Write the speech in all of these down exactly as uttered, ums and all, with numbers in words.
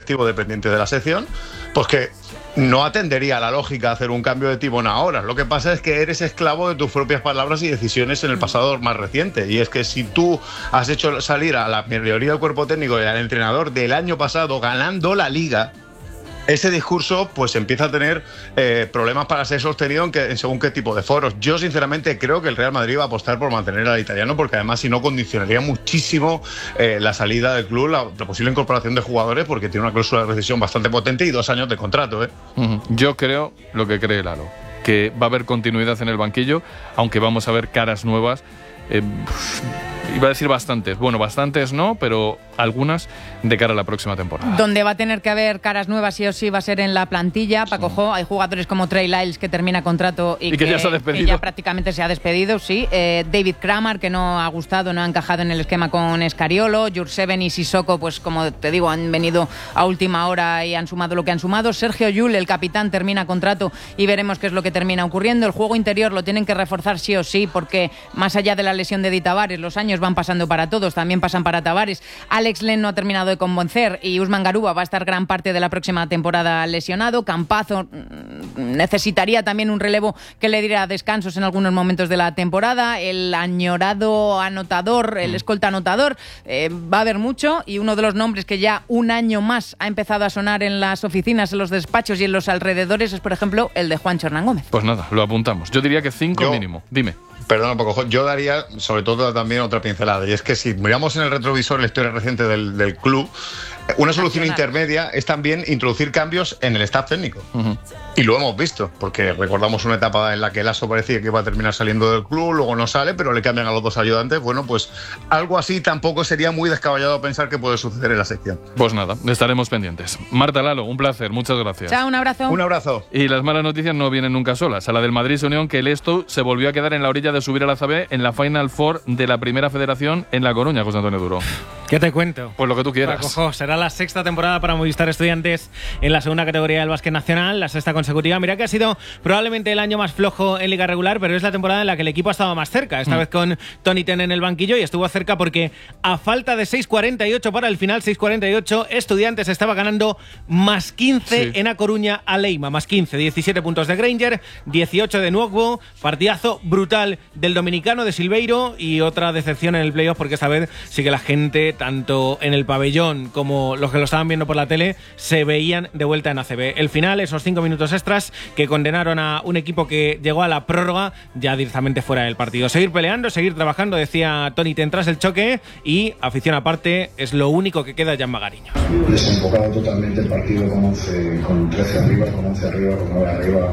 directivo dependiente de la sección, pues que no atendería a la lógica hacer un cambio de timón ahora. Lo que pasa es que eres esclavo de tus propias palabras y decisiones en el pasado más reciente. Y es que si tú has hecho salir a la mayoría del cuerpo técnico y al entrenador del año pasado ganando la Liga, ese discurso pues empieza a tener eh, problemas para ser sostenido en, que, en según qué tipo de foros. Yo sinceramente creo que el Real Madrid va a apostar por mantener al italiano, porque además si no condicionaría muchísimo eh, la salida del club, la, la posible incorporación de jugadores, porque tiene una cláusula de rescisión bastante potente y dos años de contrato. ¿eh? Uh-huh. Yo creo lo que cree Lalo, que va a haber continuidad en el banquillo, aunque vamos a ver caras nuevas. Eh, iba a decir bastantes, bueno, bastantes no, pero algunas de cara a la próxima temporada. Donde va a tener que haber caras nuevas sí o sí va a ser en la plantilla. Paco Jo, hay jugadores como Trey Lyles que termina contrato y, y que, que, ya se ha despedido. que ya prácticamente se ha despedido, sí. Eh, David Kramer, que no ha gustado, no ha encajado en el esquema con Escariolo. Jurseven y Sissoko, pues como te digo, han venido a última hora y han sumado lo que han sumado. Sergio Llull, el capitán, termina contrato y veremos qué es lo que termina ocurriendo. El juego interior lo tienen que reforzar sí o sí, porque más allá de la lesión de Di Tavares, los años van pasando para todos, también pasan para Tavares. Alex Len no ha terminado de convencer y Usman Garuba va a estar gran parte de la próxima temporada lesionado. Campazo necesitaría también un relevo que le diera descansos en algunos momentos de la temporada. El añorado anotador, el escolta anotador, eh, va a haber mucho, y uno de los nombres que ya un año más ha empezado a sonar en las oficinas, en los despachos y en los alrededores es, por ejemplo, el de Juancho Hernán Gómez. Pues nada, lo apuntamos. Yo diría que cinco Yo... mínimo. Dime. Perdona un poco, yo daría sobre todo también otra pincelada, y es que si miramos en el retrovisor la historia reciente del, del club, una solución intermedia es también introducir cambios en el staff técnico. Uh-huh. Y lo hemos visto, porque recordamos una etapa en la que Lasso parecía que iba a terminar saliendo del club, luego no sale, pero le cambian a los dos ayudantes. Bueno, pues algo así tampoco sería muy descabellado pensar que puede suceder en la sección. Pues nada, estaremos pendientes. Marta, Lalo, un placer, muchas gracias. Chao, un abrazo. Un abrazo. Y las malas noticias no vienen nunca solas. A la del Madrid se unió que el Esto se volvió a quedar en la orilla de subir a la A B en la Final Four de la Primera Federación en La Coruña, José Antonio Duro. ¿Qué te cuento? Pues lo que tú quieras. Paco, será la sexta temporada para Movistar Estudiantes en la segunda categoría del básquet nacional, la sexta consecutiva. Mira que ha sido probablemente el año más flojo en liga regular, pero es la temporada en la que el equipo ha estado más cerca, esta mm. vez con Tony Ten en el banquillo, y estuvo cerca porque a falta de seis cuarenta y ocho para el final, seis cuarenta y ocho, Estudiantes estaba ganando más quince sí. en A Coruña a Leima, más quince, diecisiete puntos de Granger, dieciocho de Nuovo, partidazo brutal del dominicano de Silveiro, y otra decepción en el playoff porque esta vez sí que la gente, tanto en el pabellón como los que lo estaban viendo por la tele, se veían de vuelta en A C B. El final, esos cinco minutos extras que condenaron a un equipo que llegó a la prórroga ya directamente fuera del partido. Seguir peleando, seguir trabajando, decía Tony Ten tras el choque, y afición aparte, es lo único que queda ya en Magariños. Desenfocado totalmente el partido con, once, con trece arriba, con once arriba, con nueve arriba.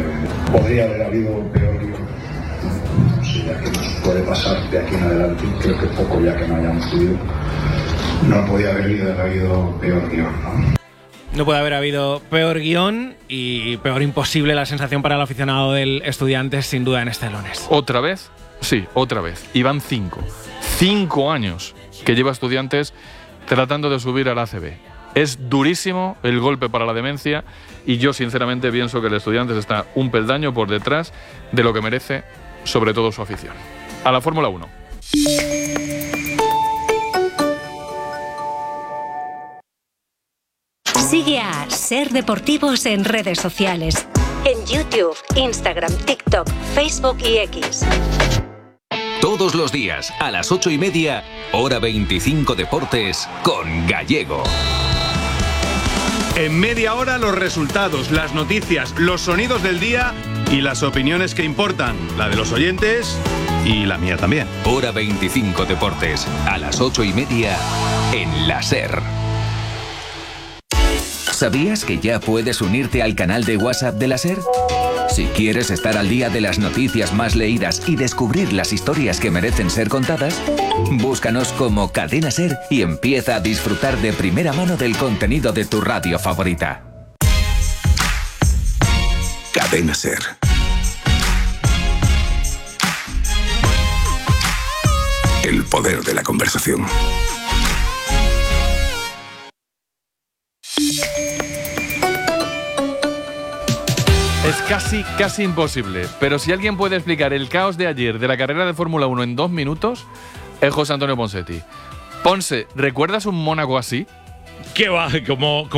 Podría haber habido peor guión. No sé ya qué nos puede pasar de aquí en adelante. Creo que poco ya que no hayamos vivido. No podía haber habido peor guión, ¿no? No puede haber habido peor guión y peor imposible la sensación para el aficionado del Estudiantes, sin duda, en este lunes. ¿Otra vez? Sí, otra vez. Y van cinco. Cinco años que lleva Estudiantes tratando de subir al A C B. Es durísimo el golpe para la demencia, y yo sinceramente pienso que el Estudiantes está un peldaño por detrás de lo que merece, sobre todo su afición. A la Fórmula uno. Sigue a Ser Deportivos en redes sociales. En YouTube, Instagram, TikTok, Facebook y X. Todos los días, a las ocho y media, hora veinticinco Deportes, con Gallego. En media hora, los resultados, las noticias, los sonidos del día y las opiniones que importan. La de los oyentes y la mía también. Hora veinticinco Deportes, a las ocho y media, en la Ser. ¿Sabías que ya puedes unirte al canal de WhatsApp de la Ser? Si quieres estar al día de las noticias más leídas y descubrir las historias que merecen ser contadas, búscanos como Cadena Ser y empieza a disfrutar de primera mano del contenido de tu radio favorita. Cadena Ser. El poder de la conversación. Es casi, casi imposible, pero si alguien puede explicar el caos de ayer de la carrera de Fórmula uno en dos minutos, es José Antonio Ponsetti. Ponce, ¿recuerdas un Mónaco así? ¿Qué va? Como...